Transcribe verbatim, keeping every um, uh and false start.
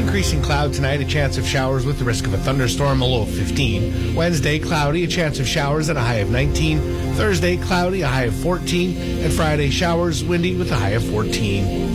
increasing cloud tonight, a chance of showers with the risk of a thunderstorm, a low of fifteen. Wednesday, cloudy, a chance of showers at a high of nineteen. Thursday, cloudy, a high of fourteen. And Friday, showers, windy with a high of fourteen.